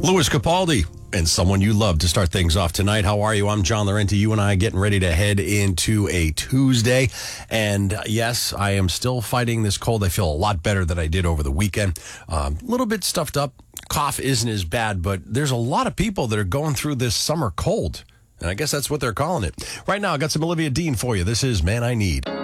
Louis Capaldi and Someone You Love to start things off tonight. How are you? I'm John Laurenti. You and I getting ready to head into a Tuesday. And yes, I am still fighting this cold. I feel a lot better than I did over the weekend. A little bit stuffed up. Cough isn't as bad, but there's a lot of people that are going through this summer cold. And I guess that's what they're calling it. Right now, I got some Olivia Dean for you. This is Man I Need.